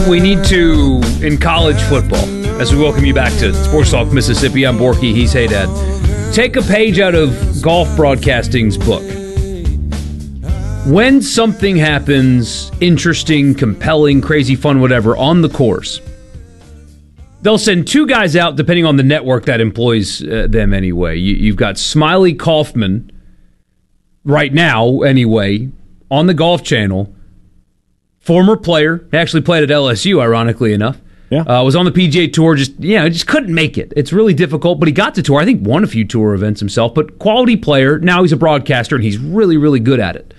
We need to, in college football, as we welcome you back to Sports Talk Mississippi, I'm Borky, he's Hey Dad. Take a page out of golf broadcasting's book. When something happens, interesting, compelling, crazy, fun, whatever, on the course, they'll send two guys out, depending on the network that employs them anyway. You've got Smiley Kaufman, right now anyway, on the Golf Channel, former player, actually played at LSU, ironically enough. Yeah. Was on the PGA Tour, just couldn't make it. It's really difficult, but he got to tour. I think won a few tour events himself, but quality player. Now he's a broadcaster, and he's really, really good at it.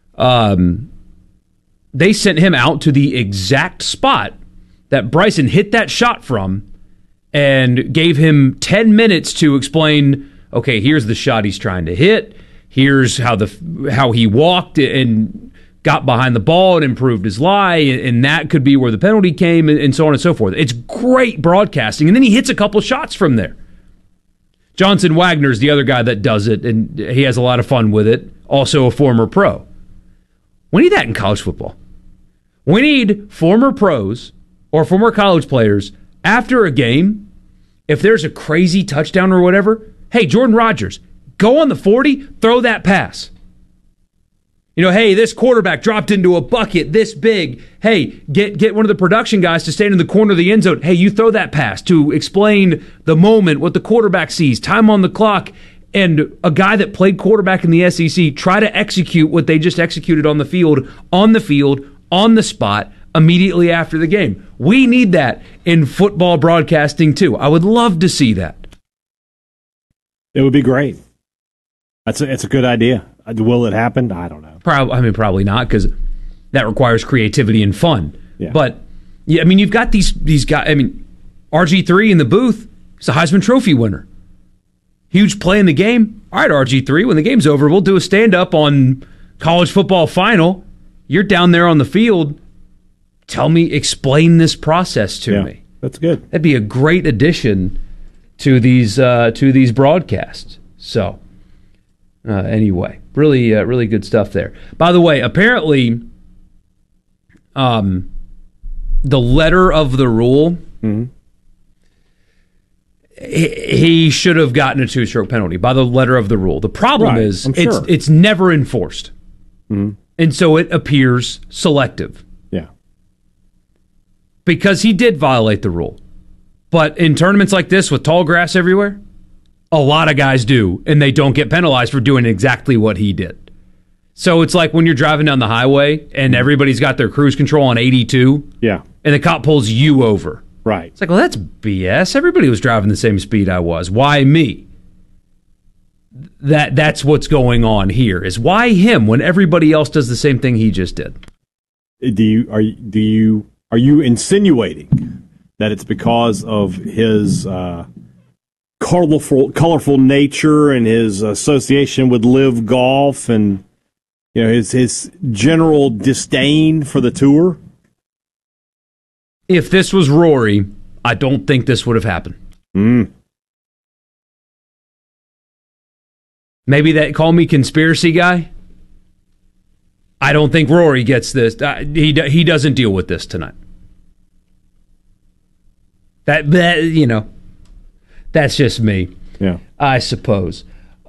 They sent him out to the exact spot that Bryson hit that shot from and gave him 10 minutes to explain, okay, here's the shot he's trying to hit. Here's how he walked and got behind the ball and improved his lie, and that could be where the penalty came, and so on and so forth. It's great broadcasting, and then he hits a couple shots from there. Johnson Wagner's the other guy that does it, and he has a lot of fun with it, also a former pro. We need that in college football. We need former pros or former college players after a game, if there's a crazy touchdown or whatever, hey, Jordan Rodgers, go on the 40, throw that pass. Hey, this quarterback dropped into a bucket this big. Hey, get one of the production guys to stand in the corner of the end zone. Hey, you throw that pass to explain the moment, what the quarterback sees, time on the clock, and a guy that played quarterback in the SEC try to execute what they just executed on the field, on the spot, immediately after the game. We need that in football broadcasting, too. I would love to see that. It would be great. It's a good idea. Will it happen? I don't know. Probably not, because that requires creativity and fun. Yeah. But yeah, you've got these guys. RG3 in the booth. He's a Heisman Trophy winner. Huge play in the game. All right, RG3. When the game's over, we'll do a stand-up on college football final. You're down there on the field. Explain this process to me. That's good. That'd be a great addition to these broadcasts. So. Anyway, really, really good stuff there. By the way, apparently, the letter of the rule, he should have gotten a two-stroke penalty by the letter of the rule. The problem is it's never enforced, and so it appears selective. Yeah, because he did violate the rule, but in tournaments like this with tall grass everywhere, a lot of guys do, and they don't get penalized for doing exactly what he did. So it's like when you're driving down the highway and everybody's got their cruise control on 82, and the cop pulls you over. Right. It's like, well, that's BS. Everybody was driving the same speed I was. Why me? That's what's going on here, is why him when everybody else does the same thing he just did. Are you insinuating that it's because of his colorful nature and his association with Live Golf and his general disdain for the tour? If this was Rory, I don't think this would have happened. Maybe that call me conspiracy guy. I don't think Rory gets this. He doesn't deal with this tonight. That's just me. Yeah, I suppose.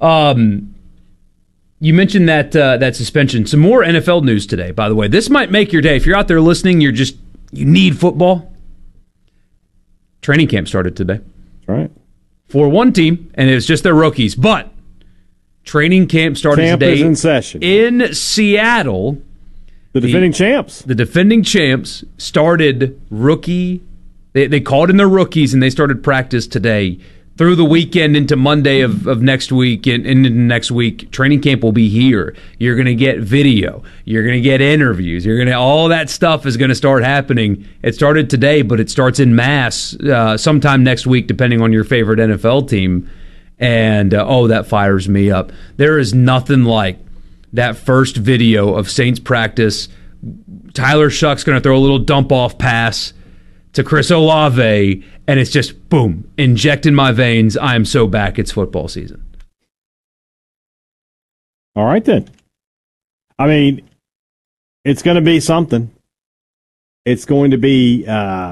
You mentioned that suspension. Some more NFL news today, by the way. This might make your day. If you're out there listening, you need football. Training camp started today. That's right. For one team, and it was just their rookies. But training camp started today. Is in session. In Seattle. The defending champs. The defending champs started rookie. They called in their rookies, and they started practice today. Through the weekend into Monday of next week and into next week, training camp will be here. You're going to get video. You're going to get interviews. All that stuff is going to start happening. It started today, but it starts in mass sometime next week, depending on your favorite NFL team. And, that fires me up. There is nothing like that first video of Saints practice. Tyler Shuck's going to throw a little dump-off pass to Chris Olave, and it's just, boom, inject in my veins. I am so back. It's football season. All right, then. It's going to be something. It's going to be.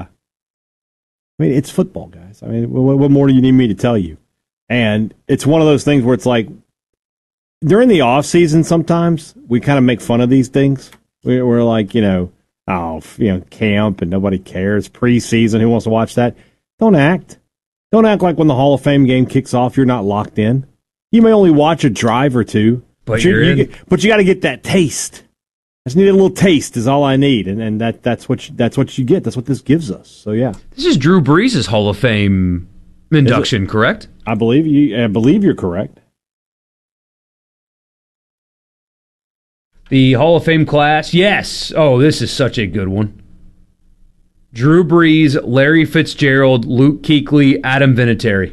It's football, guys. I mean, what more do you need me to tell you? And it's one of those things where it's like during the off season, sometimes we kind of make fun of these things. We're like, camp and nobody cares. Preseason, who wants to watch that? Don't act like when the Hall of Fame game kicks off, you're not locked in. You may only watch a drive or two, but you got to get that taste. I just need a little taste is all I need, and that's what you get. That's what this gives us. So yeah, this is Drew Brees' Hall of Fame induction, correct? I believe you're correct. The Hall of Fame class, yes. Oh, this is such a good one. Drew Brees, Larry Fitzgerald, Luke Kuechly, Adam Vinatieri.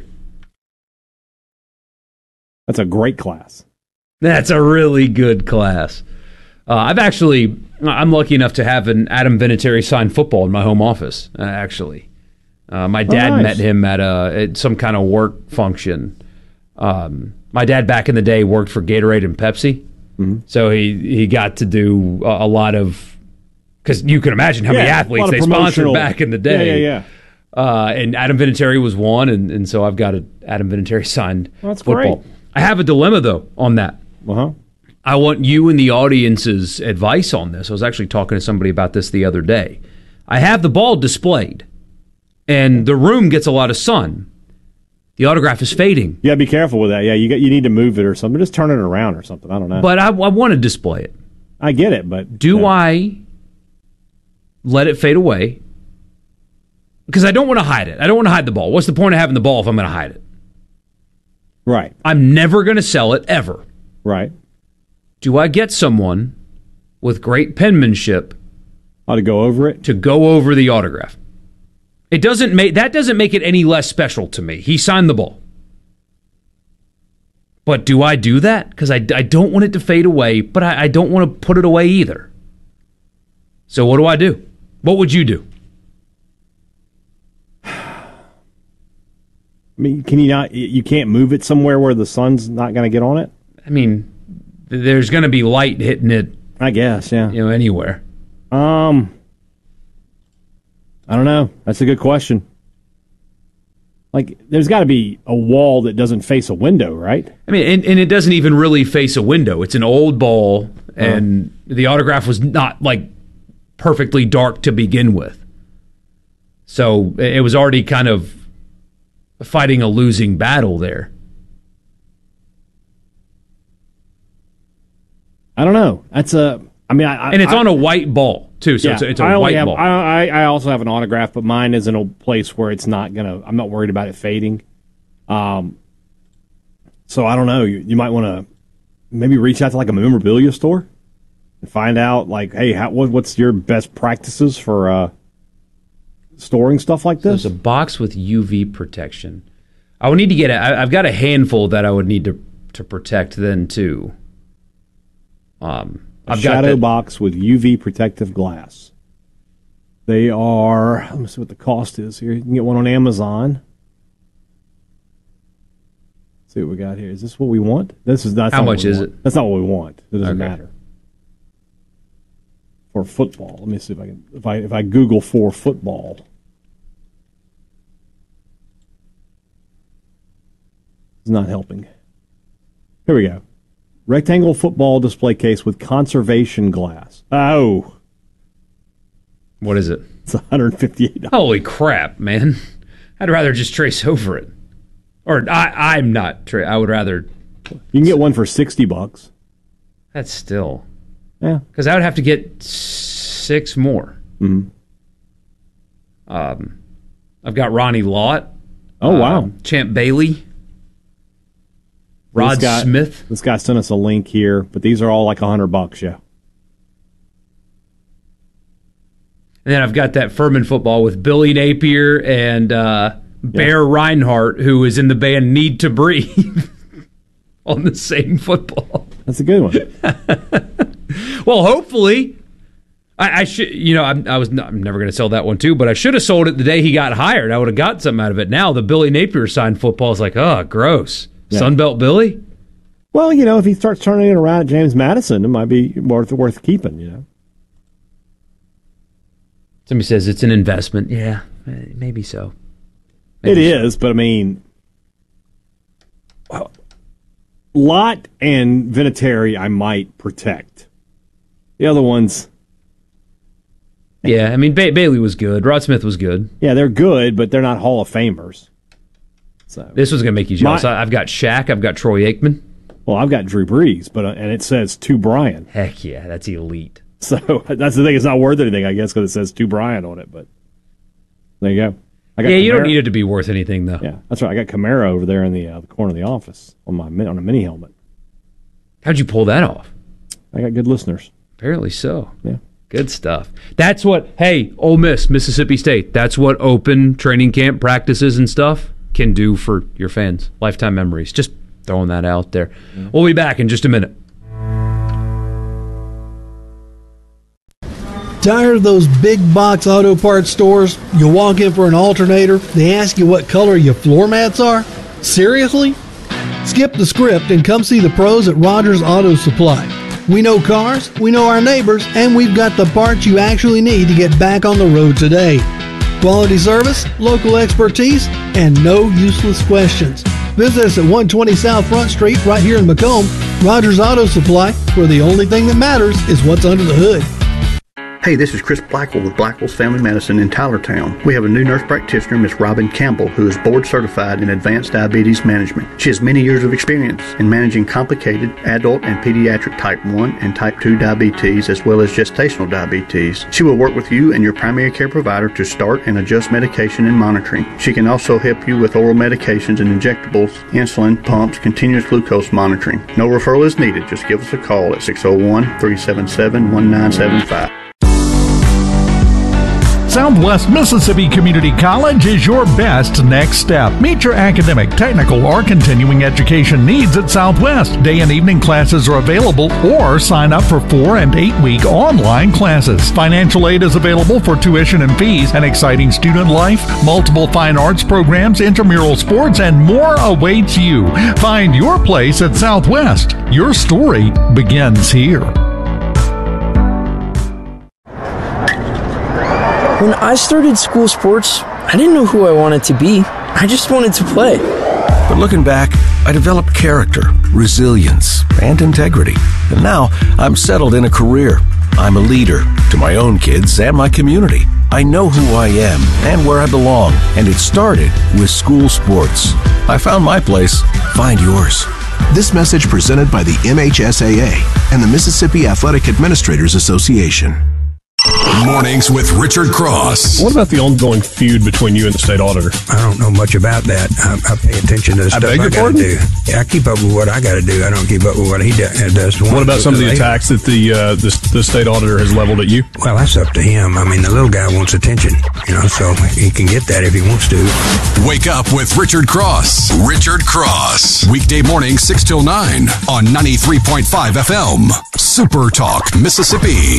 That's a great class. That's a really good class. I'm lucky enough to have an Adam Vinatieri signed football in my home office, actually. My dad met him at some kind of work function. My dad back in the day worked for Gatorade and Pepsi. Mm-hmm. So he got to do a lot of, because you can imagine how many athletes they sponsored back in the day. Yeah. And Adam Vinatieri was one, and so I've got an Adam Vinatieri signed football. Great. I have a dilemma, though, on that. Uh-huh. I want you and the audience's advice on this. I was actually talking to somebody about this the other day. I have the ball displayed, and the room gets a lot of sun. The autograph is fading. Yeah, be careful with that. Yeah, you need to move it or something. Just turn it around or something. I don't know. But I want to display it. I get it, but... Do I let it fade away? Because I don't want to hide it. I don't want to hide the ball. What's the point of having the ball if I'm going to hide it? Right. I'm never going to sell it, ever. Right. Do I get someone with great penmanship to go over it? To go over the autograph. That doesn't make it any less special to me. He signed the ball. But do I do that? Because I don't want it to fade away, but I don't want to put it away either. So what do I do? What would you do? I mean, can you not? You can't move it somewhere where the sun's not going to get on it? I mean, there's going to be light hitting it. I guess, yeah. Anywhere. I don't know. That's a good question. Like, there's got to be a wall that doesn't face a window, right? I mean, and it doesn't even really face a window. It's an old ball, and the autograph was not, perfectly dark to begin with. So it was already kind of fighting a losing battle there. I don't know. That's and it's on a white ball too, so it's a white ball. I also have an autograph, but mine is in a place where it's not I'm not worried about it fading. So I don't know. You might want to maybe reach out to a memorabilia store and find out hey, what's your best practices for storing stuff like this? So there's a box with UV protection. I would need to get I've got a handful that I would need to protect then too. I've got shadow box with UV protective glass. They are, let me see what the cost is here. You can get one on Amazon. Let's see what we got here. Is this what we want? How much is it? That's not what we want. It doesn't matter. For football. Let me see if I can, if I Google for football. It's not helping. Here we go. Rectangle football display case with conservation glass. Oh. What is it? It's $158. Holy crap, man. I'd rather just trace over it. Or I'm not. I would rather. You can get one for $60. That's still. Yeah. Because I would have to get 6 more. Mm-hmm. I've got Ronnie Lott. Oh, wow. Champ Bailey. Rod Smith. This guy sent us a link here, but these are all $100, yeah. And then I've got that Furman football with Billy Napier and Bear Reinhardt, who is in the band Need to Breathe, on the same football. That's a good one. Well, hopefully. I should, I'm never going to sell that one too, but I should have sold it the day he got hired. I would have got something out of it. Now the Billy Napier signed football is gross. Yeah. Sunbelt Billy? Well, if he starts turning it around at James Madison, it might be worth keeping, Somebody says it's an investment. Yeah, maybe so. It is, but I mean, Lott and Vinatieri I might protect. The other ones... Yeah, I mean, Bailey was good. Rod Smith was good. Yeah, they're good, but they're not Hall of Famers. So this was going to make you jealous. I've got Shaq. I've got Troy Aikman. Well, I've got Drew Brees, and it says to Brian. Heck yeah, that's elite. So that's the thing. It's not worth anything, I guess, because it says to Brian on it. But there you go. Yeah, you don't need it to be worth anything, though. Yeah, that's right. I got Camaro over there in the corner of the office on a mini helmet. How'd you pull that off? I got good listeners. Apparently so. Yeah. Good stuff. That's what, hey, Ole Miss, Mississippi State, that's what open training camp practices and stuff can do for your fans. Lifetime memories. Just throwing that out there. Mm-hmm. We'll be back in just a minute. Tired of those big box auto parts stores? You walk in for an alternator, they ask you what color your floor mats are? Seriously? Skip the script and come see the pros at Rogers Auto Supply. We know cars, we know our neighbors, and we've got the parts you actually need to get back on the road today. Quality service, local expertise, and no useless questions. Visit us at 120 South Front Street right here in Macomb. Rogers Auto Supply, where the only thing that matters is what's under the hood. Hey, this is Chris Blackwell with Blackwell's Family Medicine in Tylertown. We have a new nurse practitioner, Miss Robin Campbell, who is board certified in advanced diabetes management. She has many years of experience in managing complicated adult and pediatric type 1 and type 2 diabetes, as well as gestational diabetes. She will work with you and your primary care provider to start and adjust medication and monitoring. She can also help you with oral medications and injectables, insulin, pumps, continuous glucose monitoring. No referral is needed. Just give us a call at 601-377-1975. Southwest Mississippi Community College is your best next step. Meet your academic, technical, or continuing education needs at Southwest. Day and evening classes are available, or sign up for 4- and 8-week online classes. Financial aid is available for tuition and fees, an exciting student life, multiple fine arts programs, intramural sports, and more awaits you. Find your place at Southwest. Your story begins here. When I started school sports, I didn't know who I wanted to be. I just wanted to play. But looking back, I developed character, resilience, and integrity. And now I'm settled in a career. I'm a leader to my own kids and my community. I know who I am and where I belong, and it started with school sports. I found my place. Find yours. This message presented by the MHSAA and the Mississippi Athletic Administrators Association. Mornings with Richard Cross. What about the ongoing feud between you and the state auditor? I don't know much about that. I pay attention to the stuff I got to do. Yeah, I keep up with what I got to do. I don't keep up with what he does. What about some of the attacks that the state auditor has leveled at you? Well, that's up to him. I mean, the little guy wants attention, so he can get that if he wants to. Wake up with Richard Cross. Richard Cross. Weekday morning, 6 till 9 on 93.5 FM. Super Talk, Mississippi.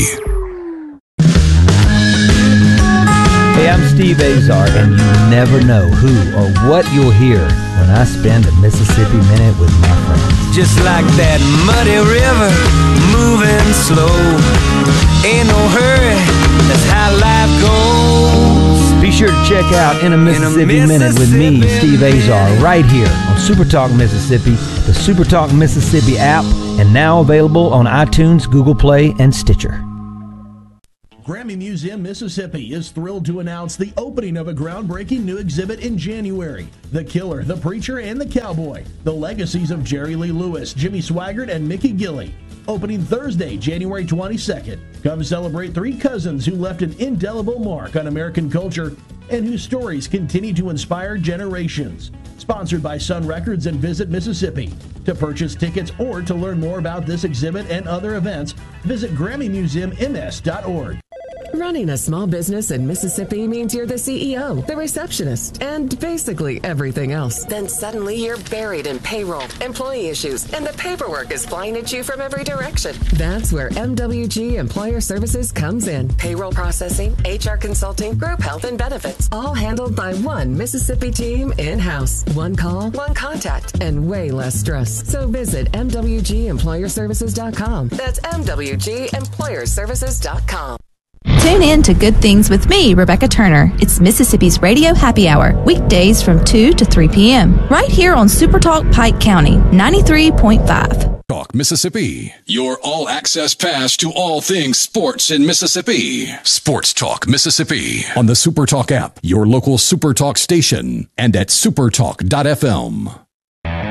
Hey, I'm Steve Azar, and you never know who or what you'll hear when I spend a Mississippi Minute with my friends. Just like that muddy river, moving slow. Ain't no hurry, that's how life goes. Be sure to check out In a Mississippi Minute with me, Steve Azar, right here on Super Talk Mississippi, the Super Talk Mississippi app, and now available on iTunes, Google Play, and Stitcher. Grammy Museum Mississippi is thrilled to announce the opening of a groundbreaking new exhibit in January. The Killer, the Preacher, and the Cowboy. The Legacies of Jerry Lee Lewis, Jimmy Swaggart, and Mickey Gilley. Opening Thursday, January 22nd. Come celebrate three cousins who left an indelible mark on American culture and whose stories continue to inspire generations. Sponsored by Sun Records and Visit Mississippi. To purchase tickets or to learn more about this exhibit and other events, visit GrammyMuseumMS.org. Running a small business in Mississippi means you're the CEO, the receptionist, and basically everything else. Then suddenly you're buried in payroll, employee issues, and the paperwork is flying at you from every direction. That's where MWG Employer Services comes in. Payroll processing, HR consulting, group health and benefits, all handled by one Mississippi team in-house. One call, one contact, and way less stress. So visit MWGEmployerServices.com. That's MWGEmployerServices.com. Tune in to Good Things with me, Rebecca Turner. It's Mississippi's Radio Happy Hour, weekdays from 2 to 3 p.m. right here on Super Talk Pike County, 93.5. Talk Mississippi, your all-access pass to all things sports in Mississippi. Sports Talk Mississippi on the Super Talk app, your local Super Talk station, and at supertalk.fm.